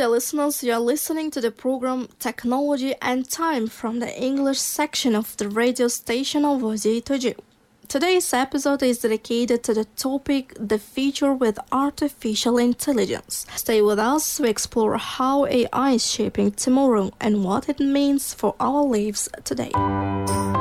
dear listeners. You are listening to the program Technology and Time from the English section of the radio station of OZ2G. Today's episode is dedicated to the topic, the future with artificial intelligence. Stay with us to explore how AI is shaping tomorrow and what it means for our lives today.